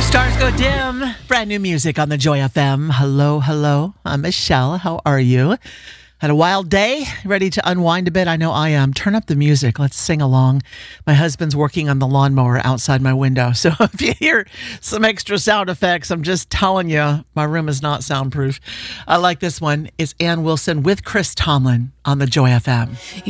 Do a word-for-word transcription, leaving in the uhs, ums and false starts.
Stars go dim. Brand new music on the Joy F M. Hello, hello. I'm Michelle. How are you? Had a wild day? Ready to unwind a bit? I know I am. Turn up the music. Let's sing along. My husband's working on the lawnmower outside my window. So if you hear some extra sound effects, I'm just telling you, my room is not soundproof. I like this one. It's Ann Wilson with Chris Tomlin on the Joy F M.